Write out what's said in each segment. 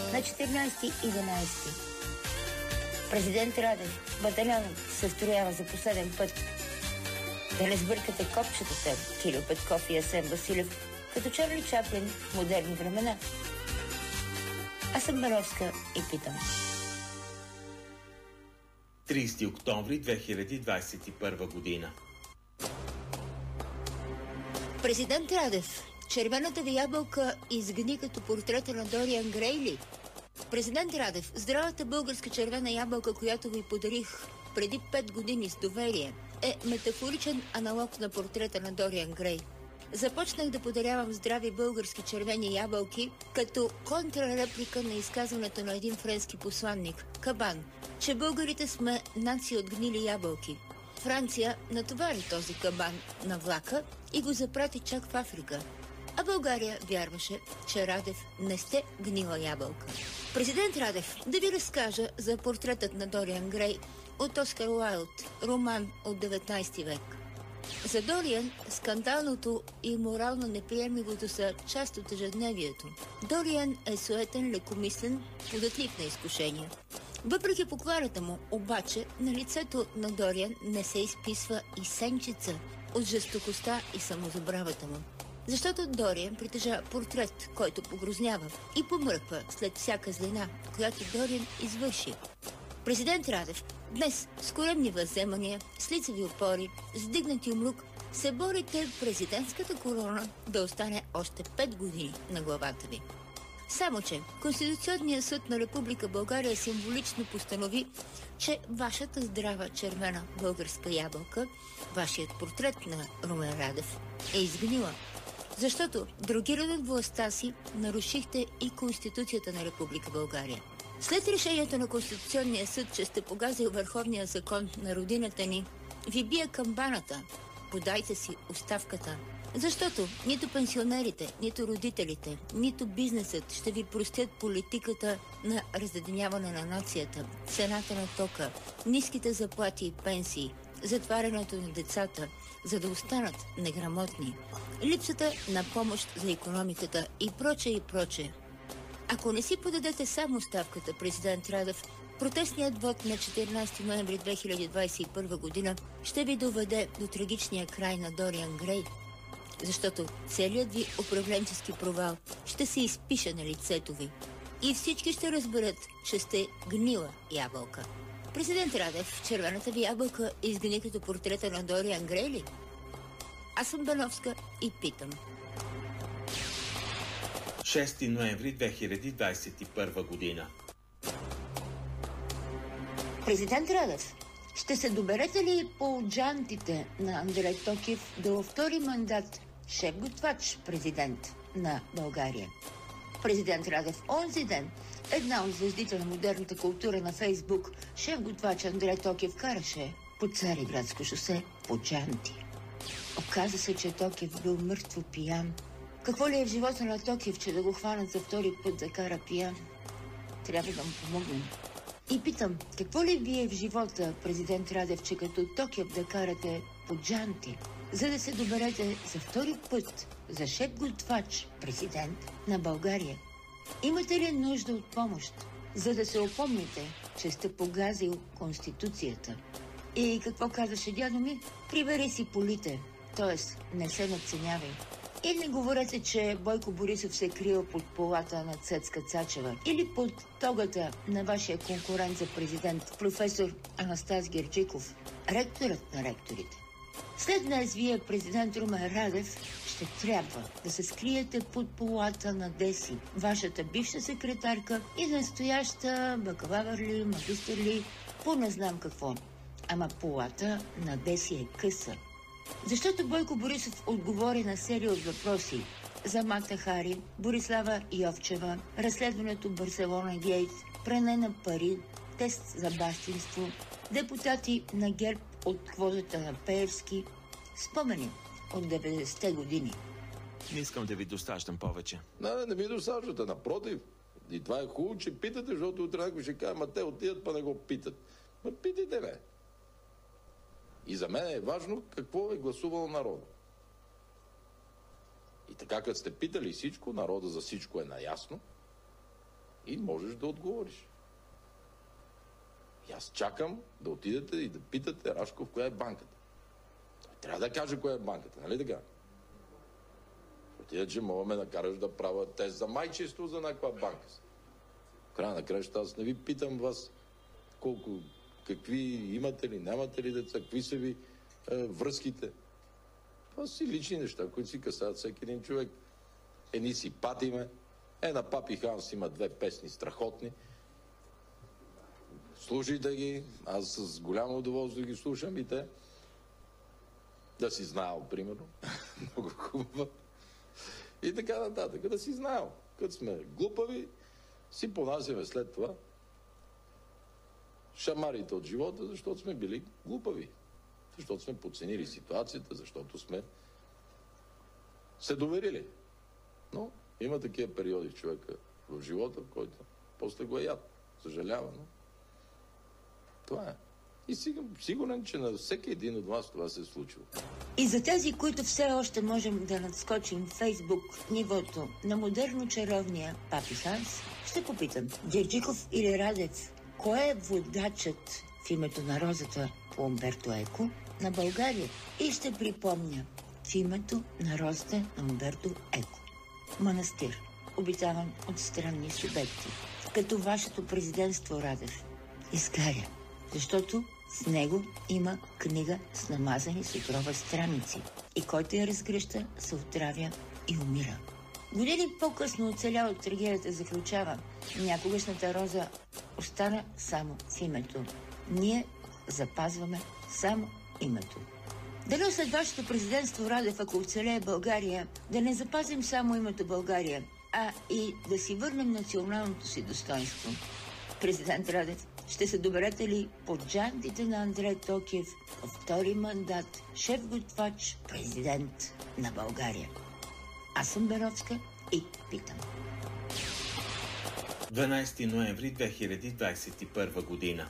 На 14-11 президент Радев батальонът се строява за последен път. Да не сбъркате копчетата Кирил Петков и Асен Василев като Чарли Чаплин в модерни времена. Аз съм Бановска и питам. 30 октомври 2021 година. Президент Радев, червената ви ябълка изгни като портрета на Дориан Грей ли? Президент Радев, здравата българска червена ябълка, която ви подарих преди 5 години с доверие, е метафоричен аналог на портрета на Дориан Грей. Започнах да подарявам здрави български червени ябълки като контрареплика на изказването на един френски посланник, Кабан, че българите сме нация от гнили ябълки. Франция натовари този кабан на влака и го запрати чак в Африка. А България вярваше, че Радев не сте гнила ябълка. Президент Радев, да ви разкажа за портретът на Дориан Грей от Оскар Уайлд, роман от 19 век. За Дориан скандалното и морално неприемливото са част от ежедневието. Дориан е суетен, лекомислен, податлив на изкушения. Въпреки покварата му, обаче, на лицето на Дориан не се изписва и сенчица от жестокостта и самозабравата му. Защото Дориан притежава портрет, който погрознява и помръква след всяка злина, която Дориан извърши. Президент Радев, днес с коремни възземания, с лицеви опори, с дигнати умрук, се борите президентската корона да остане още 5 години на главата ви. Само че Конституционният съд на Република България символично постанови, че вашата здрава червена българска ябълка, вашият портрет на Румен Радев, е изгнила. Защото, дрогиран от властта си, нарушихте и Конституцията на Република България. След решението на Конституционния съд, че сте погазил върховния закон на родината ни, ви бия камбаната. Подайте си оставката. Защото нито пенсионерите, нито родителите, нито бизнесът ще ви простят политиката на разединяване на нацията, цената на тока, ниските заплати и пенсии, затварянето на децата, за да останат неграмотни, липсата на помощ за икономиката и прочее и прочее. Ако не си подадете само оставката, президент Радев, протестният вод на 14 ноември 2021 година ще ви доведе до трагичния край на Дориан Грей, защото целият ви управленчески провал ще се изпише на лицето ви и всички ще разберат, че сте гнила ябълка. Президент Радев, червената ви ябълка изгни като портрета на Дориан Грей ли? Аз съм Бановска и питам. 6 ноември 2021 година. Президент Радев, ще се доберете ли по джантите на Андрей Токев до втори мандат шеф-готвач президент на България? Президент Радев, онзи ден една от звездите на модерната култура на Фейсбук, шеф-готвач Андрей Токев караше по Цариградско шосе по джанти. Оказа се, че Токев бил мъртво пиян. Какво ли е в живота на Токев, че да го хванат за втори път да кара пиян? Трябва да му помогнем. И питам, какво ли вие в живота, президент Радев, че като Токев да карате по джанти, за да се доберете за втори път за шеф-готвач президент на България? Имате ли нужда от помощ, за да се опомните, че сте погазил Конституцията? И какво казаше дядо ми? Прибери си полите, т.е. не се надценявай. И не говорете, че Бойко Борисов се крил под полата на Цецка Цачева или под тогата на вашия конкурент за президент, професор Анастас Герджиков, ректорът на ректорите. След днес вие, президент Румен Радев, ще трябва да се скриете под полата на Деси, вашата бивша секретарка и настояща бакалавър ли, магистър ли, по не знам какво. Ама полата на Деси е къса. Защото Бойко Борисов отговори на серия от въпроси за Мата Хари, Борислава Йовчева, разследването Барселона Гейт, пране на пари, тест за бащинство, депутати на ГЕРБ от квотата на Пеевски, спомени от 90-те години. Не искам да ви досаждам повече. Не ми досаждате, напротив. И това е хубаво, че питате, защото утре някой ще каже, ма те отидат, па не го питат. Ма питайте, бе. И за мен е важно какво е гласувал народа. И така, като сте питали всичко, народа за всичко е наясно. и можеш да отговориш. И аз чакам да отидете и да питате Рашков коя е банката. Той трябва да каже коя е банката, нали така? Отида, че мога ме накараш да правя тест за майчество за някаква банка. В края на краща аз не ви питам вас какви имате ли, нямате ли деца, какви са ви връзките. Това си лични неща, които си касаят всеки един човек. Едни си патиме. На Папи Ханс има 2 песни страхотни. Слушайте ги. Аз с голямо удоволствие ги слушам и те. Да си знаел, примерно. Много хубаво. И така нататък. Да си знаел. Като сме глупави, си понасяме след това шамарите от живота, защото сме били глупави. Защото сме подценили ситуацията, защото сме се доверили. Но има такива периоди в човека в живота, в който после го е яд. Съжалява, но това е. И сигурен, че на всеки един от вас това се е случило. И за тези, които все още можем да надскочим в Фейсбук нивото на модерно чаровния Папи Ханс, ще попитам, Герджиков или Радев, кой е водачът в името на розата по Умберто Еко на България? И ще припомня, в името на розата на Умберто Еко. Манастир, обитаван от странни субекти, като вашето президентство, Радев, изгаря, защото с него има книга с намазани с отрова страници и който я разгръща, се отравя и умира. Години по-късно оцелял от трагедията заключава, някогашната роза остана само с името. Ние запазваме само името. Дали след вашето президентство, Радев, ако оцелее България, да не запазим само името България, а и да си върнем националното си достоинство? Президент Радев, ще се доберете ли под джантите на Андрей Токиев във втори мандат шеф-готвач президент на България? Аз съм Беровска и питам. 12 ноември 2021 година.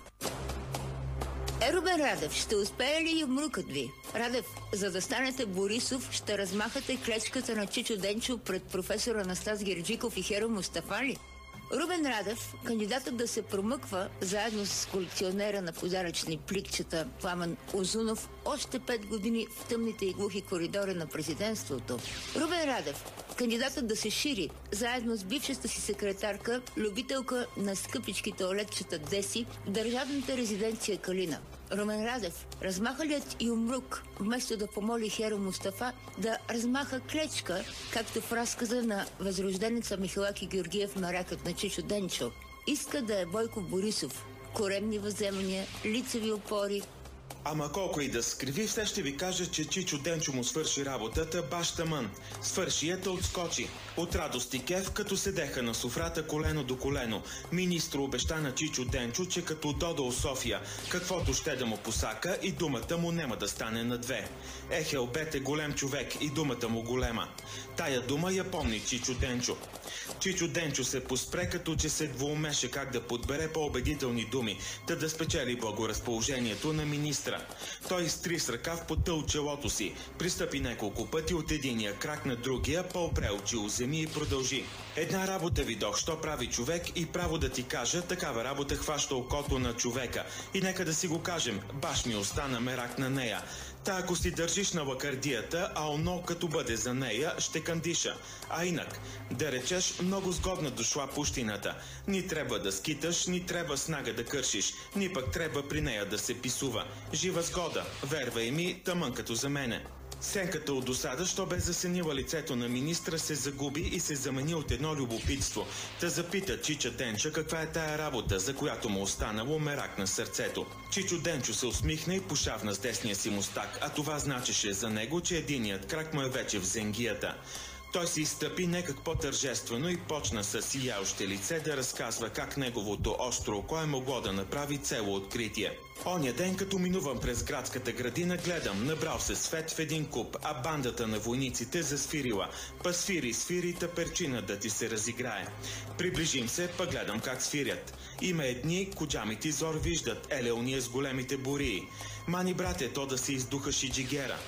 Рубен Радев, ще успее ли юмрукът ви? Радев, за да станете Борисов, ще размахате клечката на Чичо Денчо пред професор Анастас Герджиков и Херо Мустафа ли? Рубен Радев, кандидатът да се промъква заедно с колекционера на подаръчни пликчета Пламен Узунов още 5 години в тъмните и глухи коридори на президентството. Рубен Радев, кандидатът да се шири заедно с бившата си секретарка, любителка на скъпички тоалетчета Деси в държавната резиденция Калина. Румен Радев, размахалият юмрук, вместо да помоли Херо Мустафа да размаха клечка, както в разказа на възрожденеца Михалаки Георгиев Маракът на Чичо Денчо, иска да е Бойко Борисов. Коремни въземания, лицеви опори. Ама колко и да скриви, все ще ви кажа, че Чичо Денчо му свърши работата баш тамън. Свърши ета отскочи. От радост и кеф, като седеха на софрата колено до колено. Министро обеща на Чичо Денчо, че като додо София, каквото ще да му посака и думата му нема да стане на 2. Ехел бете голем човек и думата му голема. Тая дума я помни Чичо Денчо. Чичо Денчо се поспре, като че се двоумеше как да подбере по-убедителни думи, да спечели благоразположението на министра. Той изтри с ръка в потъл челото си, пристъпи няколко пъти от единия крак на другия, по-опре очи у земи и продължи. Една работа видох, що прави човек и право да ти кажа, такава работа хваща окото на човека. И нека да си го кажем, баш ми остана мерак на нея. Та ако си държиш на лакардията, а оно като бъде за нея, ще кандиша. А инак, да речеш, много сгодна дошла пущината. Ни трябва да скиташ, ни трябва снага да кършиш, ни пък трябва при нея да се писува. Жива сгода, вервай ми, тъмън като за мене. Сенката от досада, що бе засенила лицето на министра, се загуби и се замени от едно любопитство. Та запита Чича Денча каква е тая работа, за която му останало мерак на сърцето. Чичо Денчо се усмихна и пошавна с десния си мустак, а това значеше за него, че единият крак му е вече в зенгията. Той се изстъпи некак по-тържествено и почна с сияеще лице да разказва как неговото остро око е могло да направи цело откритие. Оня ден, като минувам през градската градина, гледам, набрал се свет в един куп, а бандата на войниците засвирила. Па свири, та перчина да ти се разиграе. Приближим се, па гледам как свирят. Има едни, коджамите зор виждат, еле уния с големите бурии. Мани, брате, то да се издуха шиджигера.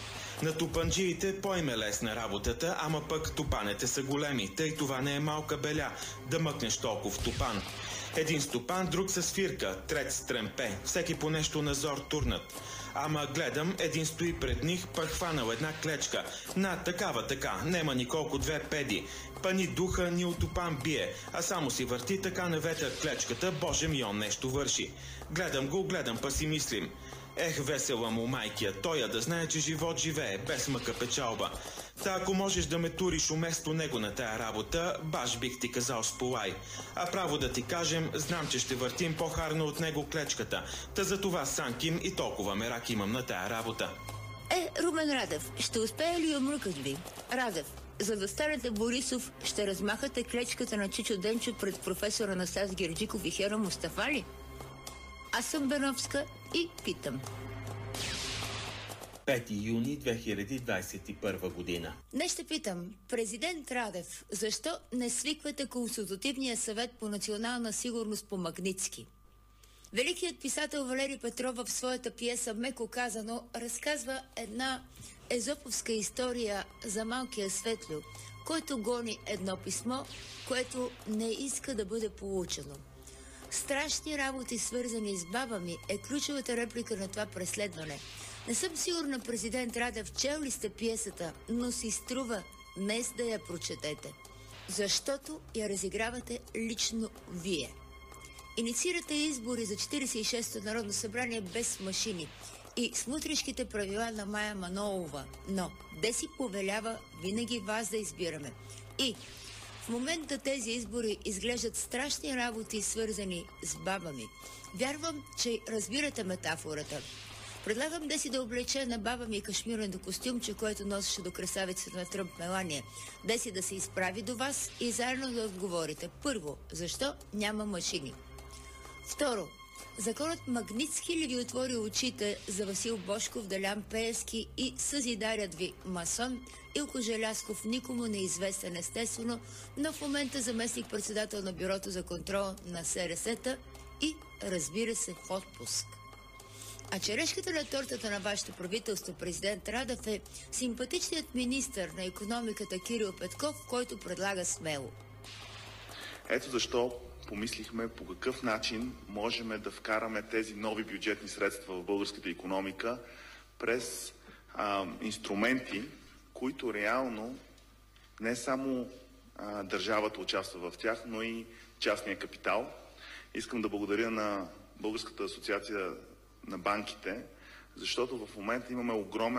На тупанджиите по-им е лесна работата, ама пък тупанете са големи, тъй това не е малка беля да мъкнеш толкова тупан. Един стопан, друг с свирка, трет с тремпе, всеки по нещо на зор турнат. Ама гледам, един стои пред них, пък хванал една клечка. Така, нема николко две педи. Па ни духа, ни от тупан бие, а само си върти така на ветър клечката, боже ми, он нещо върши. Гледам, па си мислим. Ех, весела му майкия, тоя да знае, че живот живее, без мъка печалба. Та ако можеш да ме туриш уместо него на тая работа, баш бих ти казал сполай. А право да ти кажем, знам, че ще въртим по-харно от него клечката. Та за това санким и толкова мерак имам на тая работа. Румен Радев, ще успее ли умръкът ви? Радев, за да станете Борисов, ще размахате клечката на Чичо Денчо пред професор Анастас Герджиков и Хера Мустафа ли? Аз съм Беновска и питам. 5 юни 2021 година. Днес ще питам, президент Радев, защо не свиквате Консултативния съвет по национална сигурност по Магнитски? Великият писател Валери Петров в своята пиеса "Меко казано" разказва една езоповска история за малкия Светлю, който гони едно писмо, което не иска да бъде получено. Страшни работи, свързани с баба ми, е ключовата реплика на това преследване. Не съм сигурна, президент Радев, чел ли сте пиесата, но си струва днес да я прочетете. Защото я разигравате лично вие. Инициирате избори за 46-то Народно събрание без машини и с мутришките правила на Мая Манолова, но де си повелява винаги вас да избираме. И в момента тези избори изглеждат страшни работи, свързани с баба ми. Вярвам, че разбирате метафората. Предлагам Деси да облече на баба ми кашмирното костюмче, което носеше до красавицата на Тръмп Мелания. Деси да се изправи до вас и заедно да отговорите. Първо, защо няма машини? Второ, законът Магнитски ли ви отвори очите за Васил Божков, Делян Пеевски и съзидарят ви масон Илко Желязков, никому неизвестен естествено, но в момента заместник-председател на Бюрото за контрол на СРС-та и, разбира се, в отпуск. А черешката на тортата на вашето правителство, президент Радев, е симпатичният министър на икономиката Кирил Петков, който предлага смело. Ето защо помислихме по какъв начин можем да вкараме тези нови бюджетни средства в българската икономика през инструменти, които реално не само държавата участва в тях, но и частния капитал. Искам да благодаря на Българската асоциация на банките, защото в момента имаме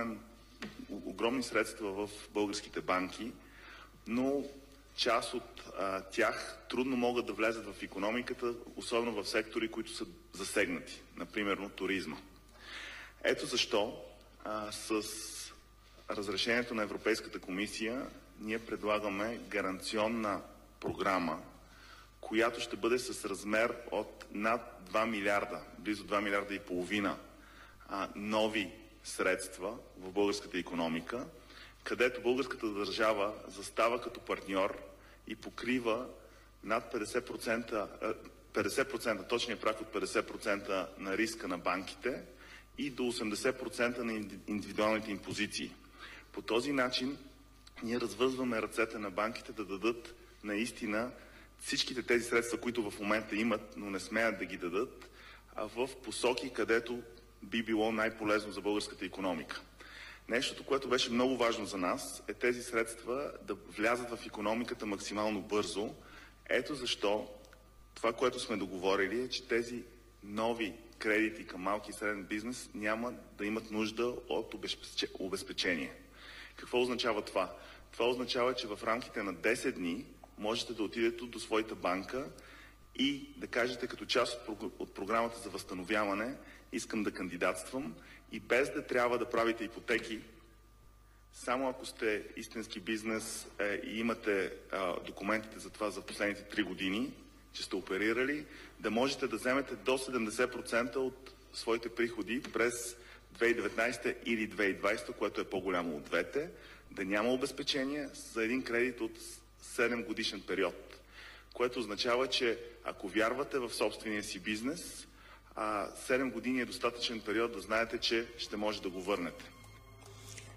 огромни средства в българските банки, но част от тях трудно могат да влезат в икономиката, особено в сектори, които са засегнати, например туризма. Ето защо с разрешението на Европейската комисия ние предлагаме гаранционна програма, която ще бъде с размер от над 2 милиарда, близо 2 милиарда и половина нови средства в българската икономика, където българската държава застава като партньор и покрива над 50%, точния прак от 50% на риска на банките и до 80% на индивидуалните им позиции. По този начин ние развързваме ръцете на банките да дадат наистина всичките тези средства, които в момента имат, но не смеят да ги дадат, в посоки, където би било най-полезно за българската икономика. Нещото, което беше много важно за нас, е тези средства да влязат в икономиката максимално бързо. Ето защо това, което сме договорили, е, че тези нови кредити към малки и среден бизнес няма да имат нужда от обезпечение. Какво означава това? Това означава, че в рамките на 10 дни можете да отидете до своята банка и да кажете като част от програмата за възстановяване искам да кандидатствам и без да трябва да правите ипотеки, само ако сте истински бизнес и имате документите за това за последните 3 години, че сте оперирали, да можете да вземете до 70% от своите приходи през 2019 или 2020, което е по-голямо от двете, да няма обезпечение за един кредит от 7 годишен период, което означава, че ако вярвате в собствения си бизнес, 7 години е достатъчен период да знаете, че ще може да го върнете.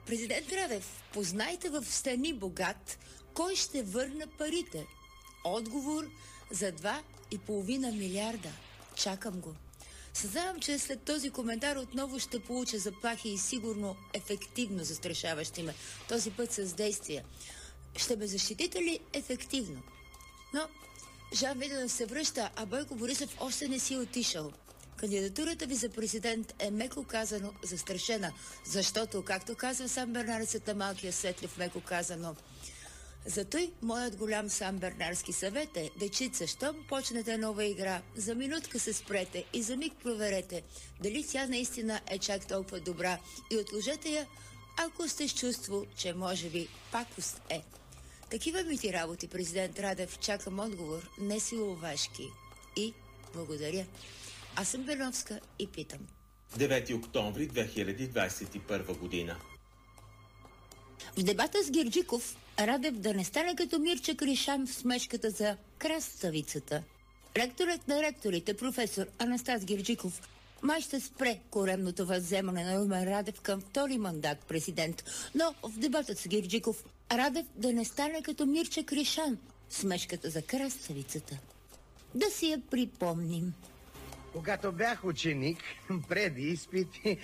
Президент Радев, познайте в Стани богат, кой ще върне парите? Отговор за 2,5 милиарда. Чакам го. Съзнавам, че след този коментар отново ще получа заплахи и сигурно ефективно застрашаващи ме. Този път с действия. Ще ме защитите ли ефективно? Но Жан Виденов се връща, а Бойко Борисов още не си отишъл. Кандидатурата ви за президент е меко казано застрашена, защото, както казва сам Бернарецът на Малкия Светлив, меко казано, затой моят голям сам бернарски съвет е, дечица, щом почнете нова игра, за минутка се спрете и за миг проверете дали тя наистина е чак толкова добра и отложете я, ако сте с чувство, че може би пакост е. Такива ми ти работи, президент Радев, чакам отговор, не силовашки. И благодаря. Аз съм Берновска и питам. 9 октомври 2021 година. В дебата с Герджиков, Радев да не стане като Мирча Кришан в смешката за краставицата. Ректорът на ректорите, професор Анастас Герджиков, май ще спре коремното възземане на Румен Радев към втори мандат президент. Но в дебатът с Герджиков, Радев да не стане като Мирча Кришан в смешката за краставицата. Да си я припомним. Когато бях ученик, преди изпити...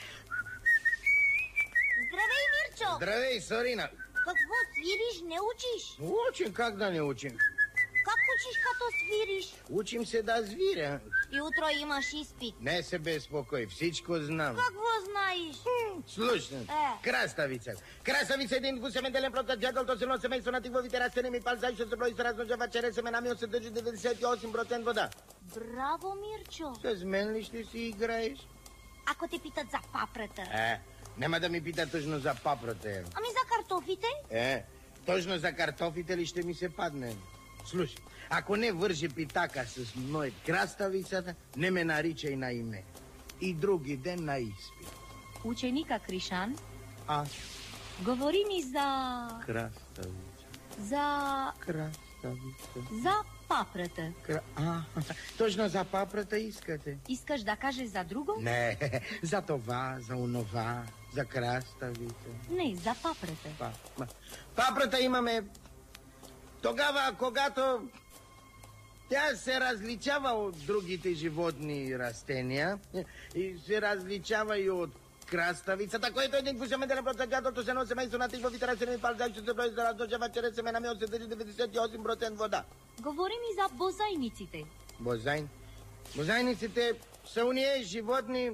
Здравей, Мирчо! Здравей, Сорина! Какво свириш, не учиш? Учим, как да не учим? Как учиш, като свириш? Учим се да свиря. И утро имаш изпит. Не се безпокой, всичко знам. Какво знаеш? Слушай, краставица. Краставица е един двусеменделен протъчател, то се носи семейство на тиковите растения ми палзай, ще се брои се размножава чрез семена ми, съдържа 98% вода. Браво, Мирчо! С мен ли ще си играеш? Ако те питат за папрата. Няма да ми пита точно за папрата. Ами за картофите? Точно за картофите ли ще ми се падне? Слушай, ако не вържи питака с моят краставицата, не ме наричай на име. И други ден на изпит. Ученика Кришан, говори ми за... Краставица. За... Краставица. За папрата. Точно за папрата искате. Искаш да кажеш за друго? Не, за това, за онова, за краставица. Не, за папрата. Папрата имаме тогава, когато тя се различава от другите животни и растения и се различава и от краставицата, което е един двусеменделен протъчател, то се носи семейство на тиковите растения и палзай, ще се брои се размножава чрез семена ми, съдържа 98% вода. Говори ми за бозайниците. Бозайниците са уния животни,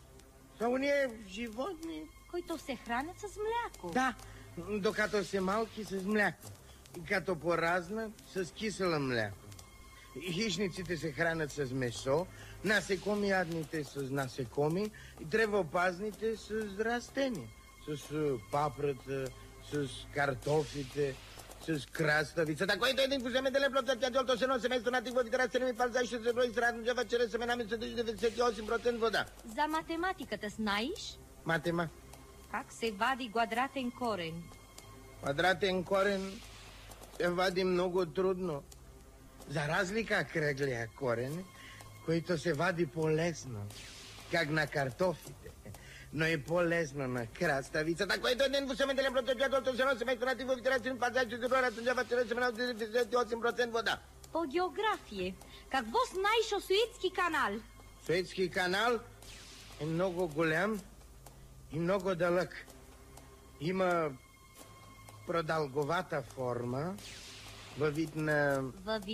които се хранят с мляко. Да, докато са малки с мляко. И като пораснат с кисело мляко. Хищниците се хранят с месо, насекомиядните с насекоми и древопазните с растения. С папрата, с картофите, с краставицата, който е един двусеменделен протъчател, то се носи семейство на тиковите растения и палзай, ще се брои се размножава чрез семена ми, съдържа 98% вода. За математиката знаеш? Как се вади квадратен корен? Квадратен корен се вади много трудно. За разлика кръглия корен, който се вади по-лесно, как на картофите, но е по-лесно на краставицата, който е един двусеменделен протъчател, то се носи семейство на тиковите растения и палзай, ще се брои размножава чрез семена от 98% вода. По география, какво знаеш о Суетски канал? Суетски канал е много голям и много дълъг. Има продълговата форма във вид на...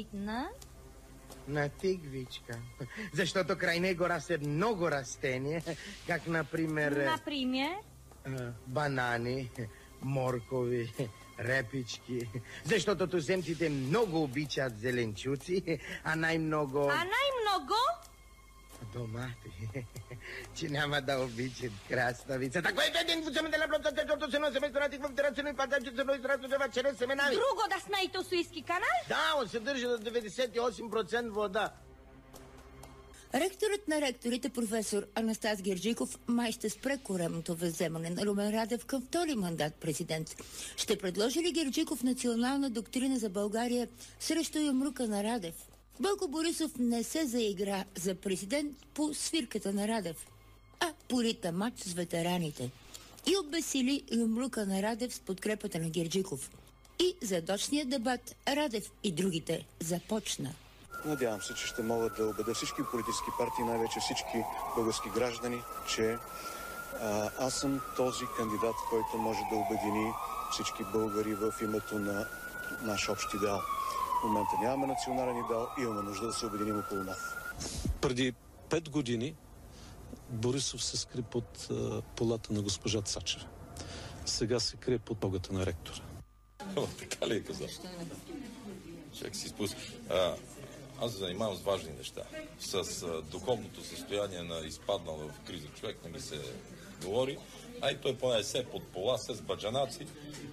На тигвичка. Защото край него растат много растения, как например... Банани, моркови, репички. Защото туземците много обичат зеленчуци, а най-много... Домати, че няма да обичат краставицата, което е един двусеменделен протъчател, се носи семейство на тиковите растения и палзай, ще се брои се размножава чрез семена ми. Друго да знаете о Суетски канал? Да, он съдържа до 98% вода. Ректорът на ректорите, професор Анастас Герджиков, май ще спре коремното възземане на Румен Радев към втори мандат президент. Ще предложи ли Герджиков национална доктрина за България срещу юмрука на Радев? Бойко Борисов не се заигра за президент по свирката на Радев, а порита мач с ветераните. и обесили юмрука на Радев с подкрепата на Герджиков. И задочния дебат Радев и другите започна. Надявам се, че ще могат да убедя всички политически партии, най-вече всички български граждани, че аз съм този кандидат, който може да обедини всички българи в името на наш общ идеал. В момента нямаме национален идеал, имаме нужда да се обединим около нас. Преди 5 години Борисов се скри под полата на госпожа Цачева. Сега се крие под тогата на ректора. Така ли е казал? Човек си спуска. Аз се занимавам с важни неща. С духовното състояние на изпаднал в криза човек не ми се говори. А и той поне се под пола с баджанаци.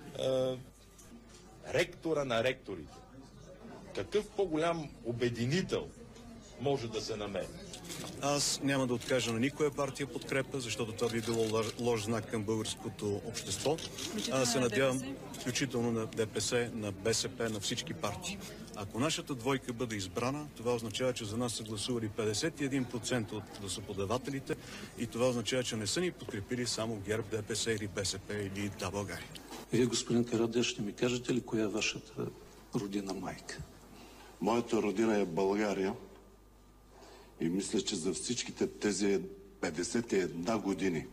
Ректора на ректорите. Какъв по-голям обединител може да се намери? Аз няма да откажа на никоя партия подкрепа, защото това би било лош знак към българското общество. Аз се надявам, включително на ДПС, на БСП, на всички партии. Ако нашата двойка бъде избрана, това означава, че за нас са гласували 51% от гласоподавателите и това означава, че не са ни подкрепили само ГЕРБ, ДПС или БСП или Да, България. Вие, господин Карадеш, ще ми кажете ли коя е вашата родина майка? Моята родина е България и мисля, че за всичките тези 51 години,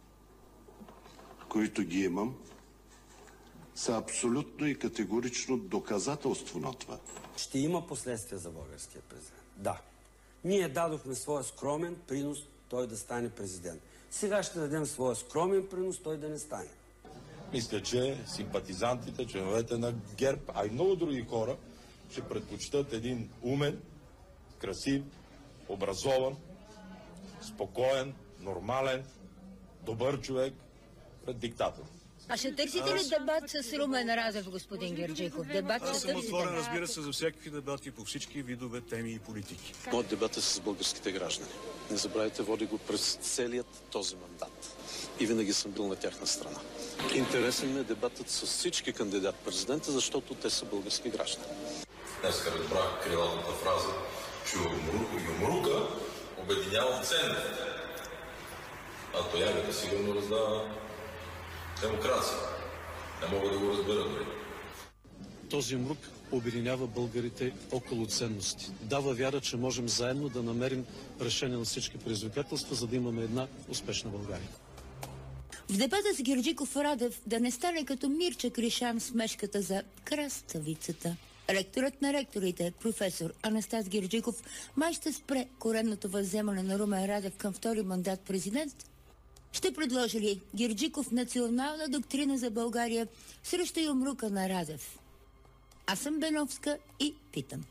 които ги имам, са абсолютно и категорично доказателство на това. Ще има последствия за българския президент. Да. Ние дадохме своя скромен принос той да стане президент. Сега ще дадем своя скромен принос той да не стане. Мисля, че симпатизантите, членовете на ГЕРБ, а и много други хора ще предпочитат един умен, красив, образован, спокоен, нормален, добър човек пред диктатор. А ще търсите ли дебат с Румен Радев, господин Герджиков? Аз съм отворен, разбира се, за всякакви дебати по всички видове теми и политики. Моят дебат е с българските граждани. Не забравяйте, води го през целият този мандат. И винаги съм бил на тяхна страна. Интересен ми е дебатът с всички кандидат-президента, защото те са български граждани. Днеска разбрах крилатата фраза, че юмрука обединява ценностите. А тоягата сигурно раздава демокрация. Не мога да го разбера дори. Този юмрук обединява българите около ценности. Дава вяра, че можем заедно да намерим решение на всички предизвикателства, за да имаме една успешна България. В дебата с Герджиков Радев да не стане като Мирча Кришан с мешката за краставицата. Ректорът на ректорите, професор Анастас Герджиков, май ще спре коренното възземане на Румен Радев към втори мандат президент. Ще предложи ли Герджиков национална доктрина за България срещу юмрука на Радев? Аз съм Беновска и питам.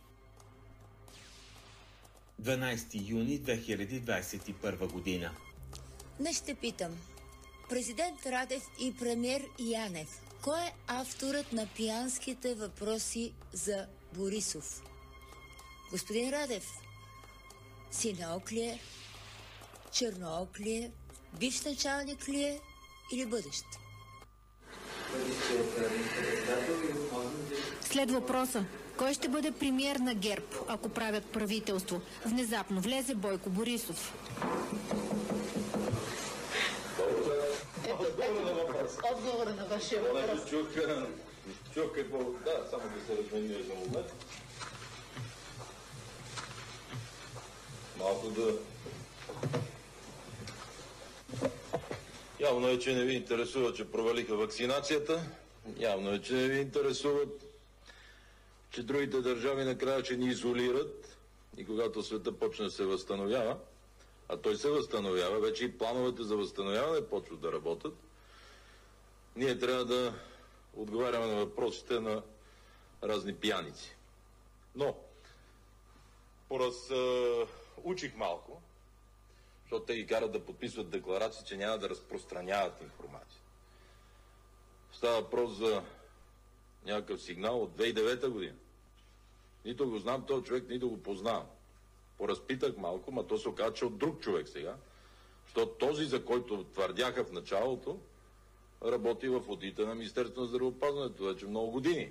12 юни 2021 година. Днес ще питам. Президент Радев и премиер Янев. Кой е авторът на пиянските въпроси за Борисов? Господин Радев, синаок ли е? Черноок ли е? Бивш началник ли е? Или бъдещ? След въпроса. Кой ще бъде премиер на ГЕРБ, ако правят правителство? Внезапно влезе Бойко Борисов. Отговор на вашия въпрос. Чух какво... Да, само да се разменя за момент. Малко да... Явно е, че не ви интересува, че провалиха вакцинацията. Явно е, че не ви интересуват, че другите държави накрая ще ни изолират и когато света почне да се възстановява, а той се възстановява, вече и плановете за възстановяване почват да работят, ние трябва да отговаряме на въпросите на разни пияници. Но, учих малко, защото те ги карат да подписват декларации, че няма да разпространяват информация. Става въпрос за някакъв сигнал от 2009 година. Нито го знам този човек, нито го познавам. Поразпитах малко, но то се оказа, че от друг човек сега. Защото този, за който твърдяха в началото, работи в одита на Министерството на здравеопазването вече много години.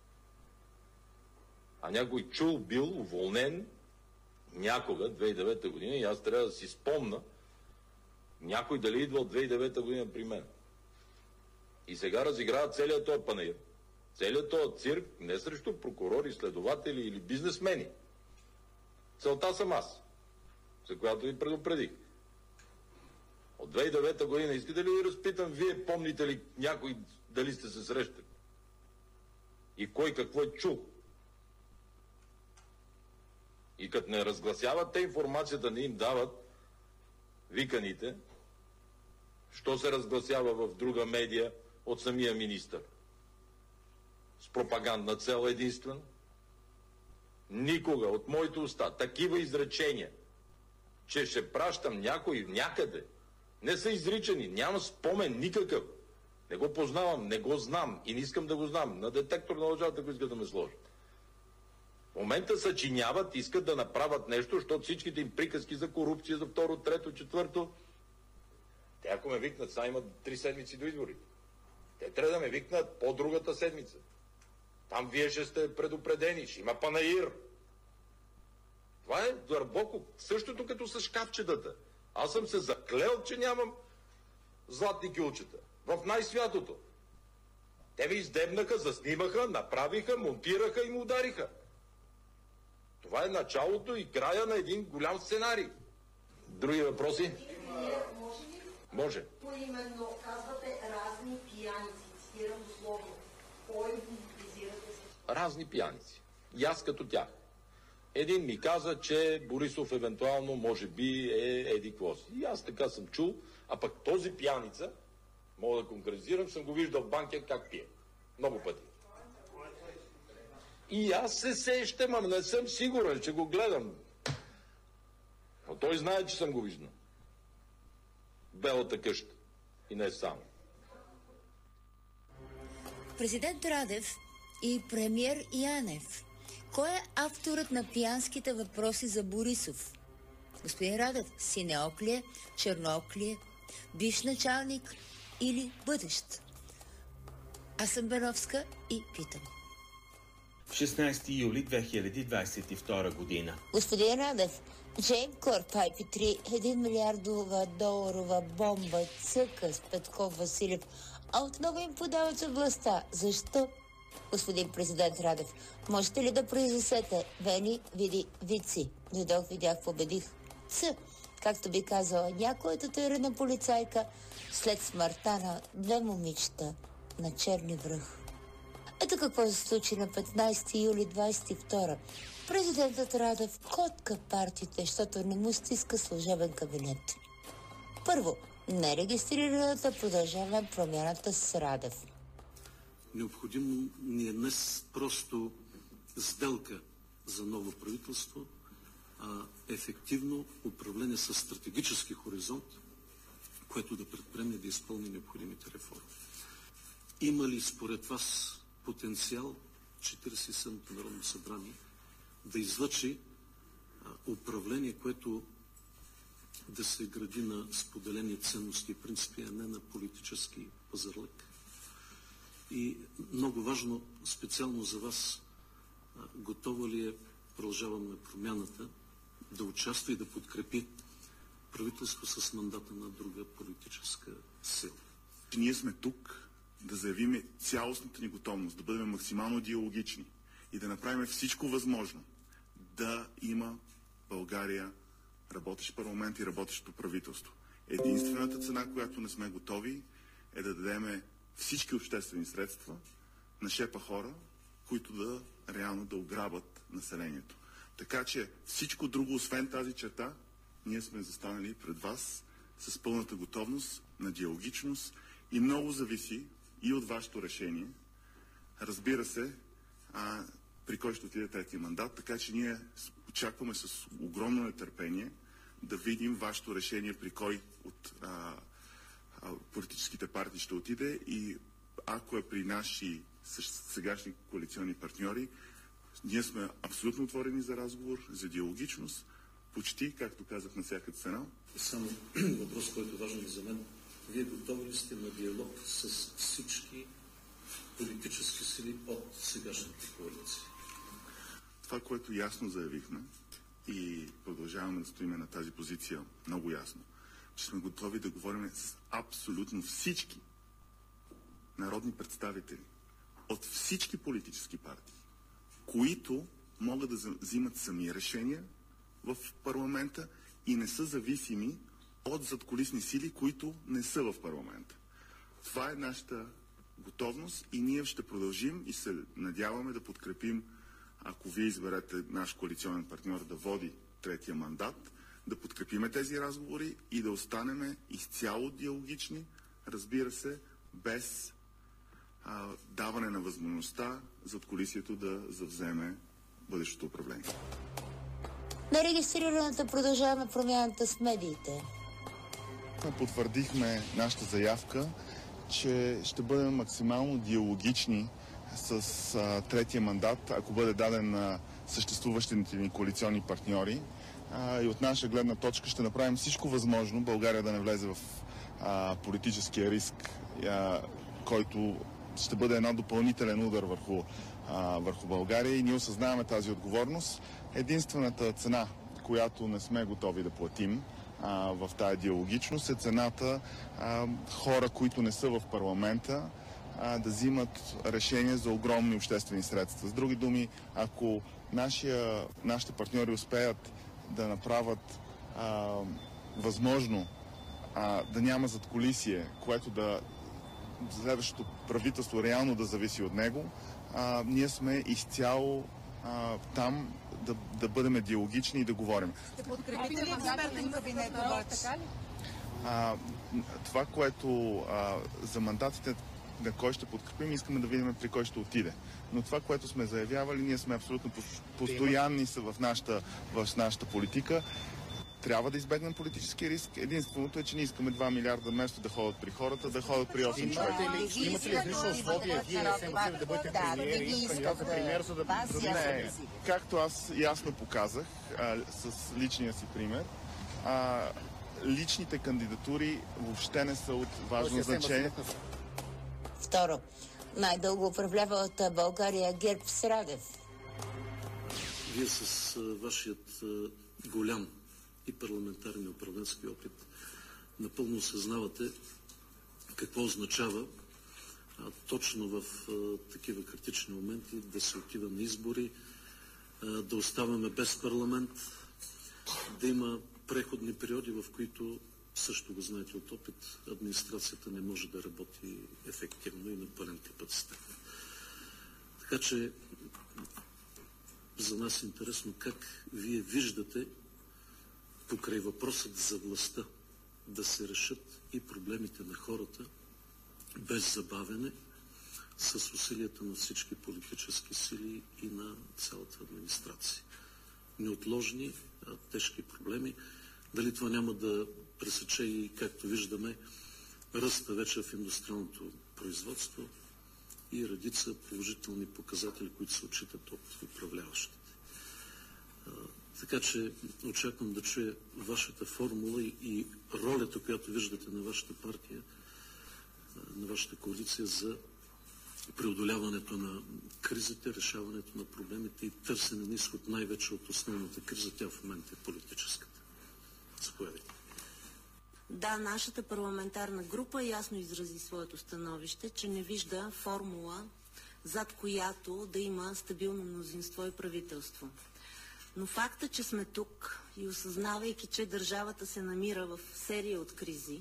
А някой чул бил уволнен някога, 2009 година, и аз трябва да си спомна някой дали идва от 2009 година при мен. И сега разиграват целият този панаир. Целият този цирк не срещу прокурори, следователи или бизнесмени. Целта съм аз, за която ви предупредих. От 2009 година искате ли ви разпитам, вие помните ли някой дали сте се срещали? И кой какво е чул? И като не разгласяват те информацията, не им дават виканите, що се разгласява в друга медия от самия министър? С пропагандна цел единствено? Никога от моите уста такива изречения, че ще пращам някой някъде, не са изричани, няма спомен никакъв. Не го познавам, не го знам и не искам да го знам. На детектор на лъжата, ако искат да ме сложат. В момента съчиняват, искат да направят нещо, защото всичките им приказки за корупция, за второ, трето, четвърто. Те ако ме викнат, сега имат 3 седмици до изборите. Те трябва да ме викнат по-другата седмица. Там вие ще сте предупредени, ще има панаир. Това е дълбоко същото като с шкафчетата. Аз съм се заклел, че нямам златни кюлчета. В най-святото. Те ви издебнаха, заснимаха, направиха, монтираха и му удариха. Това е началото и края на един голям сценарий. Други въпроси? Може. Поименно казвате разни пияници. Цитирам дословно. Кой ги визирате с... Разни пияници. И аз като тях. Един ми каза, че Борисов евентуално може би е еди-какво си. И аз така съм чул, а пък този пияница, мога да конкретизирам, съм го виждал в банкет как пие. Много пъти. И аз се сещам, ама не съм сигурен, че го гледам. Но той знае, че съм го виждал. Белата къща. И не само. Президент Радев и премиер Янев. Кой е авторът на пиянските въпроси за Борисов? Господин Радев, синеок ли е, черноок ли е, бивш началник или бъдещ? Аз съм Беновска и питам. 16 юли 2022 година. Господин Радев, Gemcorp IP3, 1 милиардова доларова бомба цъка с Петков Василев, а отново им подават за властта. Защо? Господин президент Радев, можете ли да произнесете Вени, види, вици? Дойдох, видях, победих. Както би казала някоя татуирана полицайка след смъртта на 2 момичета на Черни връх. Ето какво се случи на 15 юли 22. Президентът Радев котка партиите, защото не му стиска служебен кабинет. Първо, нерегистрираната Продължаваме промяната с Радев. Необходимо ни е днес просто сделка за ново правителство, а ефективно управление с стратегически хоризонт, което да предприеме да изпълни необходимите реформи. Има ли според вас потенциал 47-то Народно събрание да излъчи управление, което да се гради на споделени ценности и принципи, а не на политически пазарлък? И много важно, специално за вас, готова ли е Продължаваме промяната да участва и да подкрепи правителство с мандата на друга политическа сила? Ние сме тук да заявим цялостната ни готовност, да бъдем максимално диалогични и да направим всичко възможно да има България работещ парламент и работещо правителство. Единствената цена, която не сме готови, е да дадем всички обществени средства на шепа хора, които да реално да ограбят населението. Така че всичко друго, освен тази черта, ние сме застанали пред вас с пълната готовност на диалогичност и много зависи и от вашето решение. Разбира се, при кой ще отиде третия мандат, така че ние очакваме с огромно нетърпение да видим вашето решение при кой от политическите партии ще отиде и ако е при наши сегашни коалиционни партньори, ние сме абсолютно отворени за разговор, за диалогичност, почти, както казах, на всяка цена. Само въпрос, който е важен за мен. Вие готови ли сте на диалог с всички политически сили от сегашната коалиция? Това, което ясно заявихме и продължаваме да стоиме на тази позиция много ясно, че сме готови да говорим с абсолютно всички народни представители от всички политически партии, които могат да взимат сами решения в парламента и не са зависими от задкулисни сили, които не са в парламента. Това е нашата готовност и ние ще продължим и се надяваме да подкрепим, ако вие изберете наш коалиционен партньор да води третия мандат, да подкрепиме тези разговори и да останем изцяло диалогични, разбира се, без даване на възможността задкулисието да завземе бъдещото управление. Нерегистрираната продължаваме промяната с медиите. Потвърдихме нашата заявка, че ще бъдем максимално диалогични с третия мандат, ако бъде даден на съществуващите ни коалиционни партньори. И от наша гледна точка ще направим всичко възможно България да не влезе в политическия риск, който ще бъде един допълнителен удар върху България, и ние осъзнаваме тази отговорност. Единствената цена, която не сме готови да платим в тая диалогичност, е цената хора, които не са в парламента, да взимат решения за огромни обществени средства. С други думи, ако нашите партньори успеят да направят възможно да няма задкулисие, което да следващото правителство реално да зависи от него, ние сме изцяло там да бъдем диалогични и да говорим. Ще подкрепите ли експертен кабинет обаче? Това, което за мандатите на кой ще подкрепим, искаме да видим при кой ще отиде. Но това, което сме заявявали, ние сме абсолютно постоянни в нашата политика. Трябва да избегнем политически риск. Единственото е, че не искаме 2 милиарда вместо да ходят при хората, да ходят при 8 човека. Имате ли различно условие вие да бъдете премиер, за да не... Както аз ясно показах с личния си пример, личните кандидатури въобще не са от важно значение. Второ, най-дълго управлявалата България ГЕРБ с Радев. Вие с вашият голям и парламентарен и управленски опит напълно осъзнавате какво означава точно в такива критични моменти да се отива на избори, да оставаме без парламент, да има преходни периоди, в които, също го знаете от опит, администрацията не може да работи ефективно и на пълен капацитет. Така че за нас е интересно как вие виждате покрай въпросът за властта да се решат и проблемите на хората без забавяне, с усилията на всички политически сили и на цялата администрация. Неотложни, тежки проблеми. Дали това няма да пресече и, както виждаме, ръста вече в индустриалното производство и редица положителни показатели, които се отчитат от управляващите. Така че очаквам да чуя вашата формула и ролята, която виждате на вашата партия, на вашата коалиция за преодоляването на кризите, решаването на проблемите и търсене на изход най-вече от основната криза. Тя в момента е политическата. Заповядайте. Да, нашата парламентарна група ясно изрази своето становище, че не вижда формула, зад която да има стабилно мнозинство и правителство. Но факта, че сме тук и осъзнавайки, че държавата се намира в серия от кризи,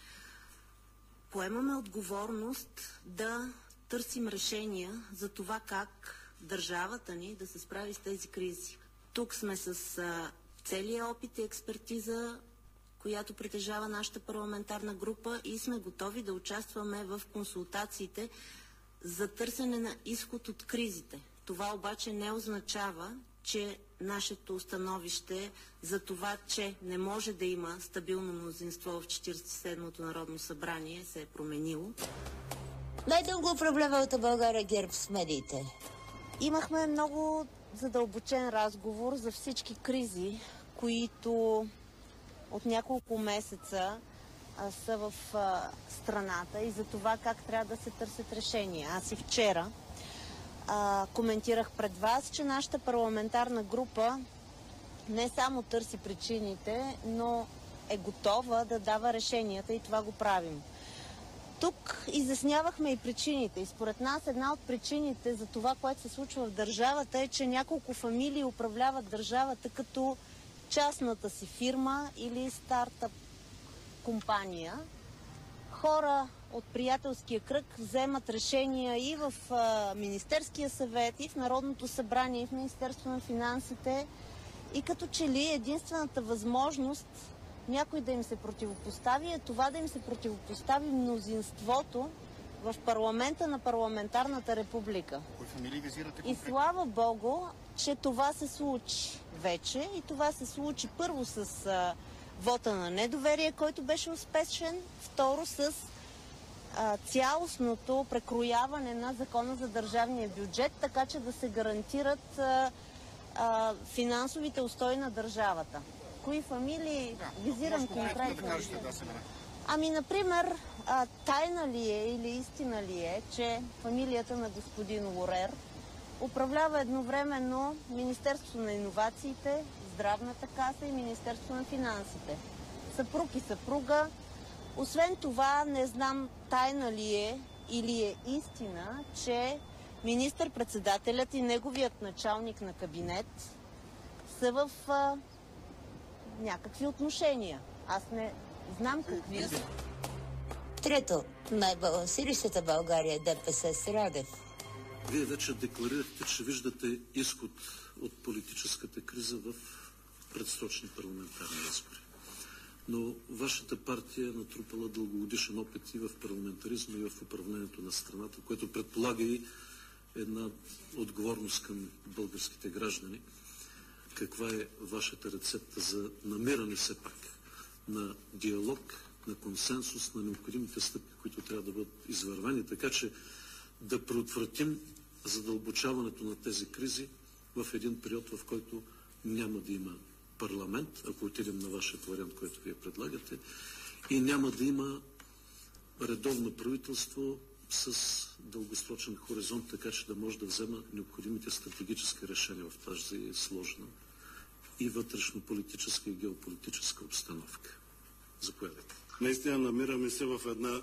поемаме отговорност да търсим решения за това как държавата ни да се справи с тези кризи. Тук сме с целия опит и експертиза, която притежава нашата парламентарна група, и сме готови да участваме в консултациите за търсене на изход от кризите. Това обаче не означава, че нашето становище за това, че не може да има стабилно мнозинство в 47-то Народно събрание, се е променило. Най-дълго управлявалата България ГЕРБ с медиите. Имахме много задълбочен разговор за всички кризи, които от няколко месеца са в страната, и за това как трябва да се търсят решения. Аз и вчера коментирах пред вас, че нашата парламентарна група не само търси причините, но е готова да дава решенията, и това го правим. Тук изяснявахме и причините. И според нас една от причините за това, което се случва в държавата е, че няколко фамилии управляват държавата като частната си фирма или стартъп компания. Хора от приятелския кръг вземат решения и в Министерския съвет, и в Народното събрание, и в Министерство на финансите. И като че ли единствената възможност някой да им се противопостави е това да им се противопостави мнозинството в парламента на парламентарната република. Кои фамилии визирате И слава Богу, че това се случи вече. И това се случи първо с вота на недоверие, който беше успешен. Второ с цялостното прекрояване на закона за държавния бюджет, така че да се гарантират финансовите устои на държавата. Кои фамилии визирам конкретно? Ами, например, тайна ли е или истина ли е, че фамилията на господин Лорер управлява едновременно Министерството на иновациите, Здравната каса и Министерството на финансите. Съпруг и съпруга. Освен това, не знам тайна ли е или е истина, че министър-председателят и неговият началник на кабинет са в някакви отношения. Аз не знам какви са. Трето, най-балансиращата България ДПС с Радев. Вие вече декларирахте, че виждате изход от политическата криза в предсрочни парламентарни избори. Но вашата партия е натрупала дългогодишен опит и в парламентаризма, и в управлението на страната, което предполага и една отговорност към българските граждани. Каква е вашата рецепта за намиране все пак на диалог, на консенсус, на необходимите стъпки, които трябва да бъдат извървени, така че да предотвратим задълбочаването на тези кризи в един период, в който няма да има парламент, ако отидем на вашия вариант, който вие предлагате, и няма да има редовно правителство с дългосрочен хоризонт, така че да може да взема необходимите стратегически решения в тази сложна и вътрешно-политическа и геополитическа обстановка. Заповядайте. Наистина намираме се в една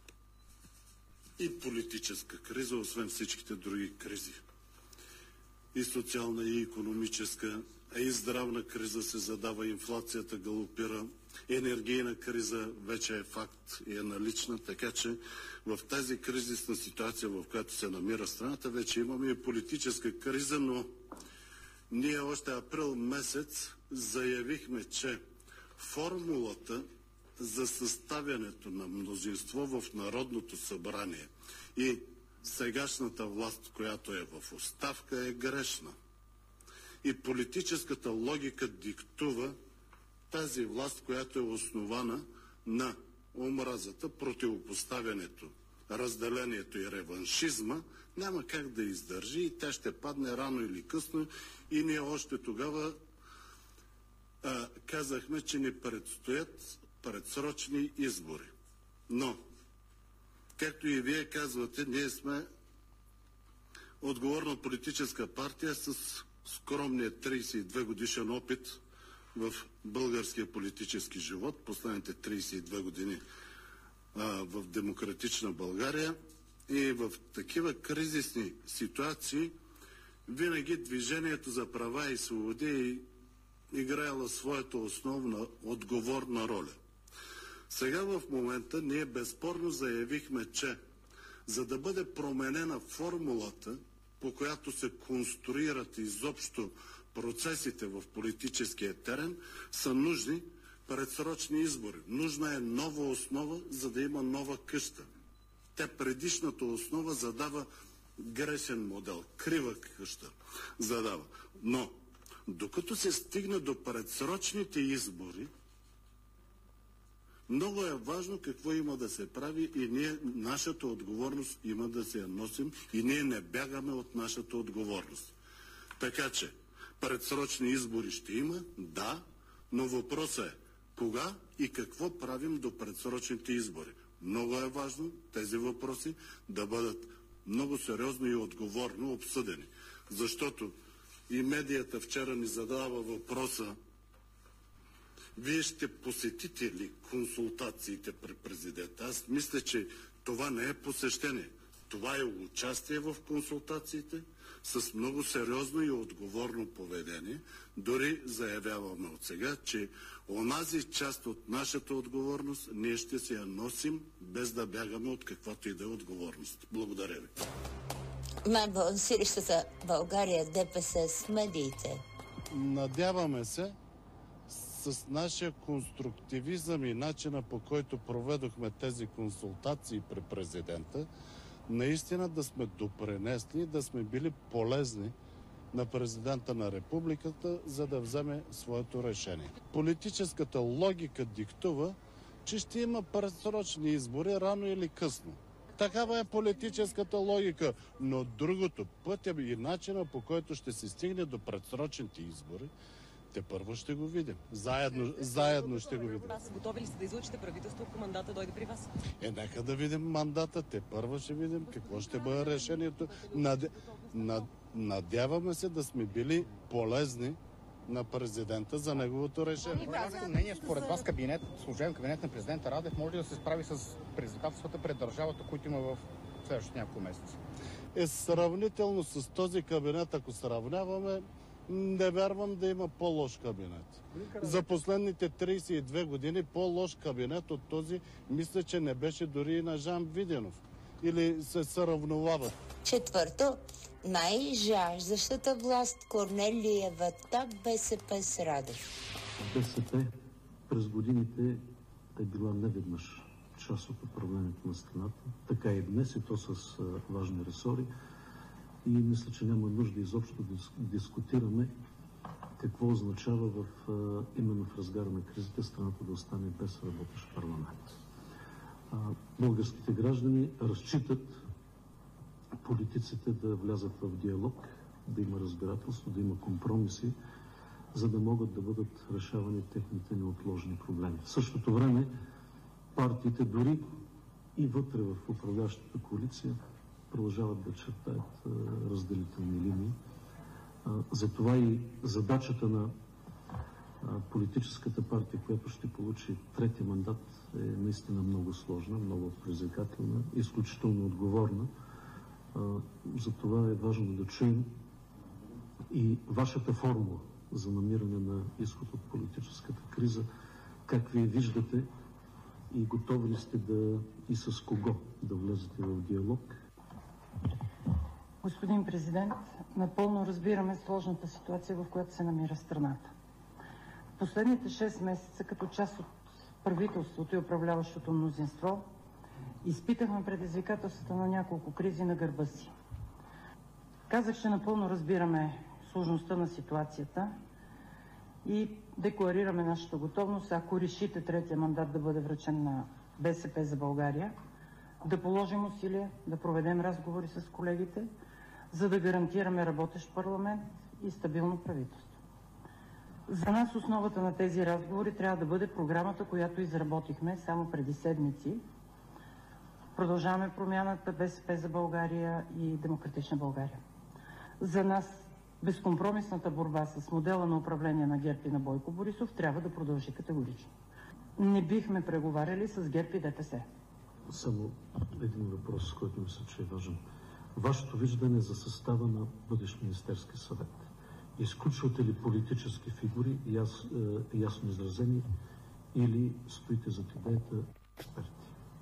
и политическа криза, освен всичките други кризи. И социална, и икономическа, а и здравна криза се задава, инфлацията галопира, енергийна криза вече е факт и е налична, така че в тази кризисна ситуация, в която се намира страната, вече имаме и политическа криза, но ние още април месец заявихме, че формулата за съставянето на мнозинство в Народното събрание и сегашната власт, която е в оставка, е грешна. И политическата логика диктува тази власт, която е основана на омразата, противопоставянето, разделението и реваншизма, няма как да издържи и тя ще падне рано или късно. И ние още тогава казахме, че ни предстоят предсрочни избори. Но, както и вие казвате, ние сме отговорна политическа партия с скромния 32 годишен опит в българския политически живот, последните 32 години в демократична България, и в такива кризисни ситуации винаги Движението за права и свободи е играела своята основна отговорна роля. Сега в момента ние безспорно заявихме, че за да бъде променена формулата, по която се конструират изобщо процесите в политическия терен, са нужни предсрочни избори. Нужна е нова основа, за да има нова къща. Тя предишната основа задава грешен модел, крива къща задава. Но, докато се стигне до предсрочните избори, много е важно какво има да се прави и ние, нашата отговорност има да се я носим и ние не бягаме от нашата отговорност. Така че, предсрочни избори ще има, да, но въпросът е кога и какво правим до предсрочните избори. Много е важно тези въпроси да бъдат много сериозно и отговорно обсъдени. Защото и медията вчера ни задава въпроса: вие ще посетите ли консултациите при президента? Аз мисля, че Това не е посещение. Това е участие в консултациите с много сериозно и отговорно поведение. Дори заявяваме от сега, че онази част от нашата отговорност ние ще си я носим, без да бягаме от каквато и да е отговорност. Благодаря ви. Най-балансиращата България ДПС с медиите. Надяваме се с нашия конструктивизъм и начина, по който проведохме тези консултации при президента, наистина да сме допринесли, да сме били полезни на президента на републиката, за да вземе своето решение. Политическата логика диктува, че ще има предсрочни избори рано или късно. Такава е политическата логика, но другото, пътя и начина, по който ще се стигне до предсрочните избори, те първо ще го видим. Заедно ще го видим. Готови ли сте да излъчите правителство, ако мандата дойде при вас? Нека да видим мандата. Те първо ще видим какво ще бъде решението. Надяваме се да сме били полезни на президента за неговото решение. Мнение, според вас служебен кабинет на президента Радев може ли да се справи с предизвикателствата пред държавата, които има в следващите няколко месеца? Сравнително с този кабинет, ако сравняваме, не вярвам да има по-лош кабинет. За последните 32 години по-лош кабинет от този, мисля, че не беше дори и на Жан Виденов. Или се съравновават. Четвърто, най-жаждащата власт Корнелиевата БСП с Радев. БСП през годините е била неведнъж част от управлението на страната. Така и днес, и то с важни ресори. И мисля, че няма нужда изобщо да дискутираме какво означава именно в разгара на кризата страната да остане без работещ парламент. Българските граждани разчитат политиците да влязат в диалог, да има разбирателство, да има компромиси, за да могат да бъдат решавани техните неотложни проблеми. В същото време партиите дори и вътре в управляващата коалиция продължават да чертаят разделителни линии. Затова и задачата на политическата партия, която ще получи третия мандат, е наистина много сложна, много предизвикателна, изключително отговорна. Затова е важно да чуем и вашата формула за намиране на изход от политическата криза, как вие виждате и готови ли сте и с кого да влезете в диалог. Господин президент, напълно разбираме сложната ситуация, в която се намира страната. В последните 6 месеца, като част от правителството и управляващото мнозинство, изпитахме предизвикателствата на няколко кризи на гърба си. Казах, че напълно разбираме сложността на ситуацията и декларираме нашата готовност, ако решите третия мандат да бъде връчен на БСП за България, да положим усилия, да проведем разговори с колегите, за да гарантираме работещ парламент и стабилно правителство. За нас основата на тези разговори трябва да бъде програмата, която изработихме само преди седмици. Продължаваме промяната, БСП за България и Демократична България. За нас безкомпромисната борба с модела на управление на ГЕРБ и на Бойко Борисов трябва да продължи категорично. Не бихме преговаряли с ГЕРБ и ДПС. Само един въпрос, който мисля, че е важен. Вашето виждане за състава на бъдещ Министерски съвет. Изключвате ли политически фигури, ясно изразени, или стоите зад идеята експерти?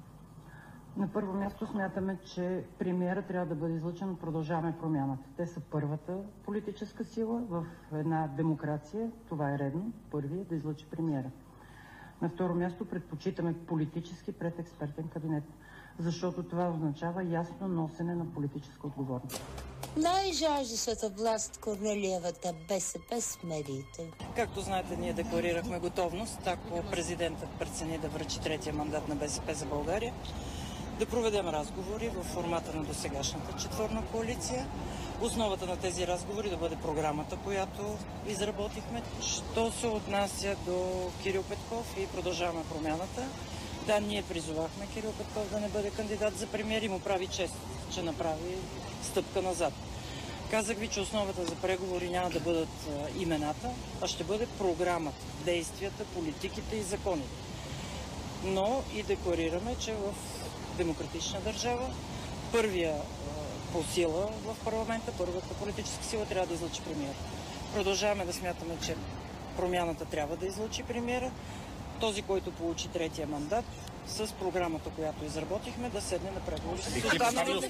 На първо място смятаме, че премиера трябва да бъде излъчен от Продължаваме промяната. Те са първата политическа сила в една демокрация. Това е редно. Първи е да излъчи премиера. На второ място предпочитаме политически пред експертен кабинет, защото това означава ясно носене на политическа отговорност. Най-жаждащата власт Корнелиевата БСП с медиите. Както знаете, ние декларирахме готовност, ако президентът прецени да връчи третия мандат на БСП за България, да проведем разговори в формата на досегашната четворна коалиция. Основата на тези разговори да бъде програмата, която изработихме. Що се отнася до Кирил Петков и Продължаваме промяната, да, ние призовахме Кирил Петков да не бъде кандидат за премиер и му прави чест, че направи стъпка назад. Казах ви, че основата за преговори няма да бъдат имената, а ще бъде програмата, действията, политиките и законите. Но и декларираме, че в демократична държава. Първия по сила в парламента, първата политическа сила трябва да излъчи премиер. Продължаваме да смятаме, че промяната трябва да излъчи премиера. Този, който получи третия мандат, с програмата, която изработихме, да седне на преговори. Бихте ли поставили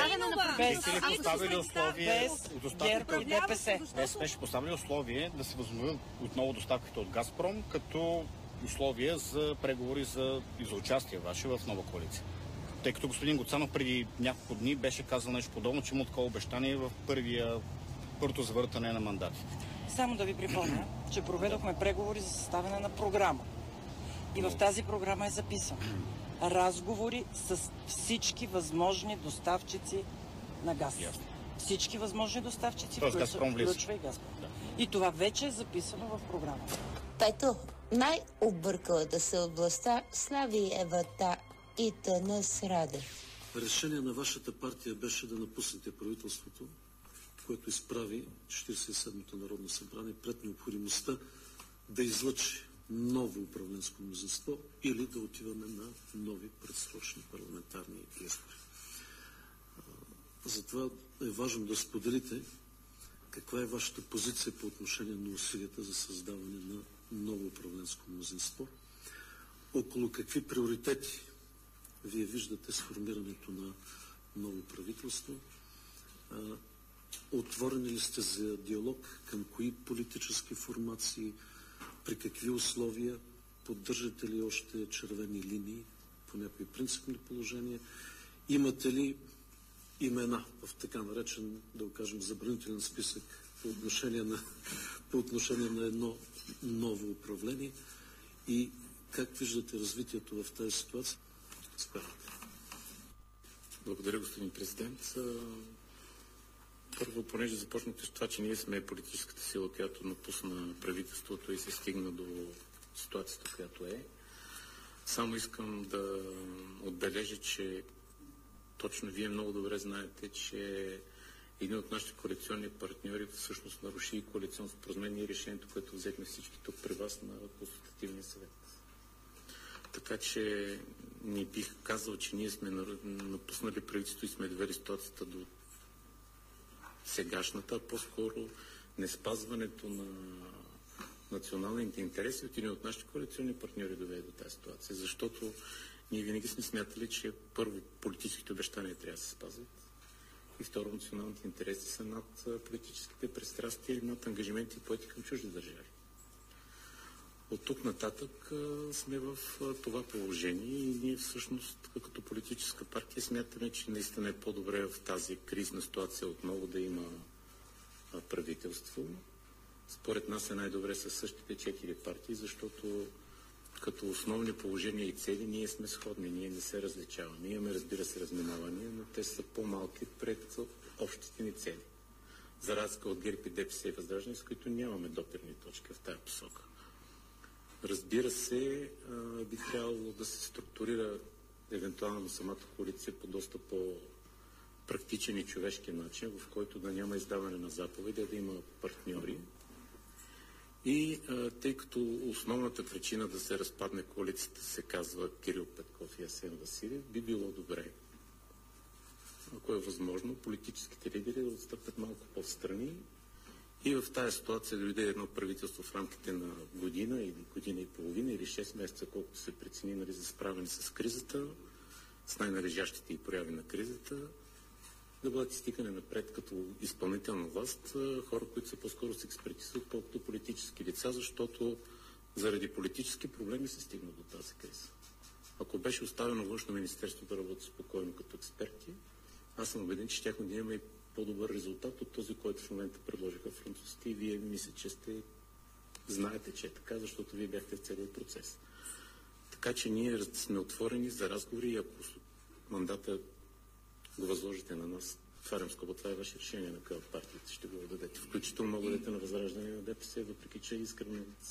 условие от доставките от ДПС? БСП ще поставили условие да се възобновят отново доставките от Газпром, като условие за преговори за участие ваше в нова коалиция. Тъй като господин Гуцанов преди няколко дни беше казал нещо подобно, че има такова обещание в първото завъртане на мандатите. Само да ви припомня, че проведохме преговори за съставяне на програма. И в тази програма е записано разговори с всички възможни доставчици на газ. Всички възможни доставчици, включва и Газпром. И това вече е записано в програмата. Пето, най-объркалата се областта Слави Евата и Тънас Радев. Решение на вашата партия беше да напуснете правителството, което изправи 47-то Народно събрание пред необходимостта да излъчи ново управленско мнозинство или да отиваме на нови предсрочни парламентарни избори. Затова е важно да споделите каква е вашата позиция по отношение на усилията за създаване на ново управленско мнозинство, около какви приоритети вие виждате сформирането на ново правителство, отворени ли сте за диалог, към кои политически формации, при какви условия, поддържате ли още червени линии по някои принципни положения, имате ли имена в така наречен, да го кажем, забранителен списък по отношение на едно ново управление и как виждате развитието в тази ситуация? Благодаря, господин президент. Първо, понеже започнахте с това, че ние сме политическата сила, която напусна правителството и се стигна до ситуацията, която е. Само искам да отбележа, че точно вие много добре знаете, че един от нашите коалиционни партньори всъщност наруши и коалиционно споразумение и решението, което взехме всички тук при вас на Консултативния съвет. Така че не бих казал, че ние сме напуснали правителството и сме довели ситуацията до сегашната, а по-скоро неспазването на националните интереси от един от нашите коалиционни партньори доведе до тази ситуация. Защото ние винаги сме смятали, че първо политическите обещания трябва да се спазват и второ националните интереси са над политическите пристрастия или над ангажименти поети към чужди държави. От тук нататък сме в това положение и ние всъщност като политическа партия смятаме, че наистина е по-добре в тази кризна ситуация отново да има правителство. Според нас е най-добре със същите 4 партии, защото като основни положения и цели ние сме сходни, ние не се различаваме. Имаме, разбира се, разминавания, но те са по-малки пред общите ни цели. За разлика от ГЕРБ и ДПС и Възраждане, с които нямаме допирни точки в тая посока. Разбира се, би трябвало да се структурира евентуално самата коалиция по доста по-практичен и човешки начин, в който да няма издаване на заповеди, да има партньори. И тъй като основната причина да се разпадне коалицията се казва Кирил Петков и Асен Василев, би било добре, ако е възможно, политическите лидери да отстъпят малко по-встрани и в тази ситуация дойде едно правителство в рамките на година или година и половина или 6 месеца, колкото се прецени, нали, за справяне с кризата, с най-належащите и прояви на кризата, да бъдат изтикане напред като изпълнителна власт хора, които са по-скоро с експертиза, отколкото политически лица, защото заради политически проблеми се стигна до тази криза. Ако беше оставено Външно министерство да работи спокойно като експерти, аз съм убеден, че тяхно да има и по-добър резултат от този, който в момента предложиха французите и вие мисля, че знаете, че е така, защото вие бяхте в целият процес. Така че ние сме отворени за разговори и ако мандата го възложите на нас, отварям скоба, това е ваше решение на къде партиите ще го дадете. Включително много дадете на Възраждане на ДПС, въпреки че искрено